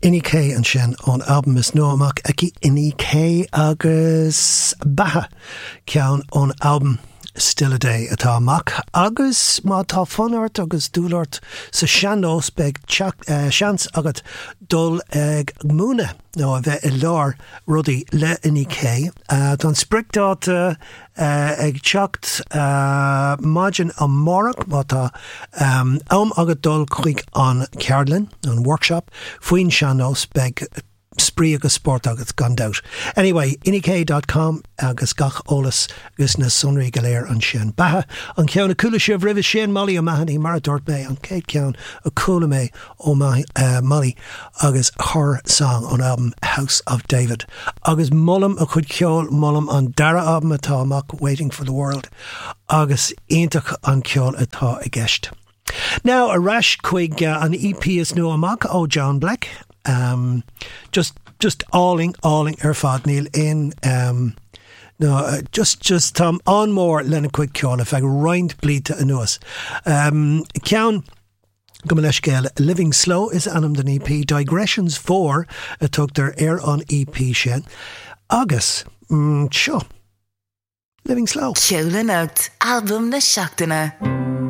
Iní an sin ón album is nó amach aici Iní agus batha ceann ón album Still a Day atá amach agus má tá fanart agus dúlart sa seanós beag seans agat dul ag múna nó a bheith I lár rudaí le Iní Tá sprictáta ag teacht maidin an mórach má tá am agat dul chuig an Cearlin an workshop faoin seanós beag sprí agus sport agus gandát. Anyway, inik.com agus gach ólas agus na sunraí go léir an sin. Batha an ceann a coolla sibh ribh sin Molly a maithanaí mar a dúirt mé an céad ceann a coolla mé ó Molly agus her song on album House of David. Agus mollam a chud ceol mollam an dara album atá amach Waiting for the World agus iontach an ceol atá I gceist. Now a rash chuig an EP is nó amach ó John Black. Just alling fad níl in no just an mór lena cuig ceála feag roiint blíte anuas ceann go leis céil Living Slow is anam den EP Digressions 4 a tugtar an EP sin agus seo Living Slow Ceolin out album na seachtaine